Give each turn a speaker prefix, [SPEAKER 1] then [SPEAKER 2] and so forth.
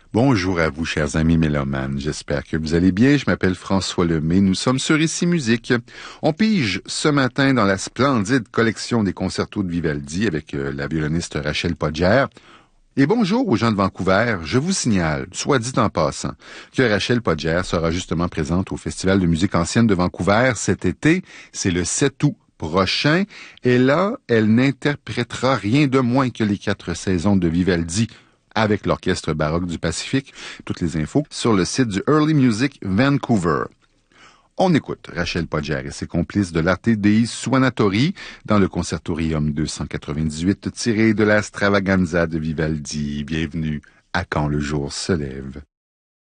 [SPEAKER 1] Bonjour à vous, chers amis mélomanes. J'espère que vous allez bien. Je m'appelle François Lemay. Nous sommes sur Ici Musique. On pige ce matin dans la splendide collection des concertos de Vivaldi avec la violoniste Rachel Podger. Et bonjour aux gens de Vancouver. Je vous signale, soit dit en passant, que Rachel Podger sera justement présente au Festival de musique ancienne de Vancouver cet été. C'est le 7 août prochain. Et là, elle n'interprétera rien de moins que les 4 saisons de Vivaldi avec l'Orchestre baroque du Pacifique. Toutes les infos sur le site du Early Music Vancouver. On écoute Rachel Podger et ses complices de l'Arte Dei Suonatori dans le Concertorium 298 tiré de la Stravaganza de Vivaldi. Bienvenue à Quand le jour se lève.